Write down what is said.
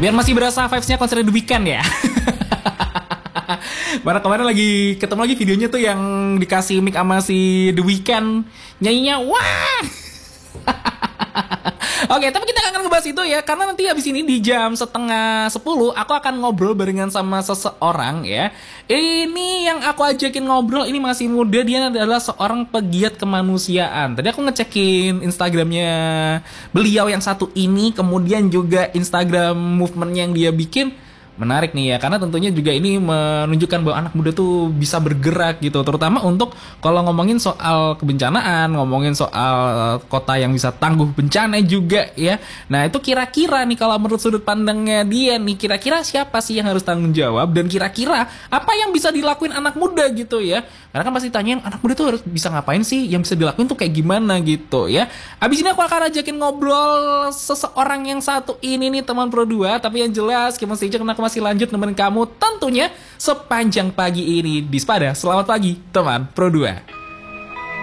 biar masih berasa vibes-nya konser The Weeknd ya. Mana kemarin lagi ketemu lagi videonya tuh yang dikasih mic sama si The Weeknd, nyanyinya wah. Oke, tapi kita akan ngebahas itu ya, karena nanti habis ini di jam 9:30 aku akan ngobrol barengan sama seseorang ya. Ini yang aku ajakin ngobrol ini masih muda, dia adalah seorang pegiat kemanusiaan. Tadi aku ngecekin Instagramnya beliau yang satu ini, kemudian juga Instagram movement yang dia bikin. Menarik nih ya, karena tentunya juga ini menunjukkan bahwa anak muda tuh bisa bergerak gitu, terutama untuk kalau ngomongin soal kebencanaan, ngomongin soal kota yang bisa tangguh bencana juga ya. Nah itu kira-kira nih kalau menurut sudut pandangnya dia nih, kira-kira siapa sih yang harus tanggung jawab, dan kira-kira apa yang bisa dilakuin anak muda gitu ya. Karena kan pasti tanyain anak muda tuh harus bisa ngapain sih, yang bisa dilakuin tuh kayak gimana gitu ya. Abis ini aku akan ajakin ngobrol seseorang yang satu ini nih, teman Pro 2. Tapi yang jelas Kim Stay karena aku masih lanjut nemenin kamu tentunya sepanjang pagi ini di Spada. Selamat pagi teman Pro 2.